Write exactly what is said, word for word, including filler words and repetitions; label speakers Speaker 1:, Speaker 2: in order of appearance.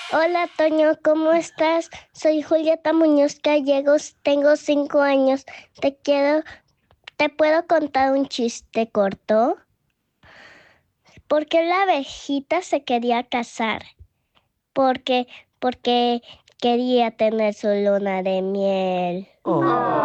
Speaker 1: Hola, Toño, ¿cómo estás? Soy Julieta Muñoz Gallegos, tengo cinco años. Te quiero, ¿te puedo contar un chiste corto? ¿Por qué la abejita se quería casar? Porque, porque quería tener su luna de miel.
Speaker 2: Oh.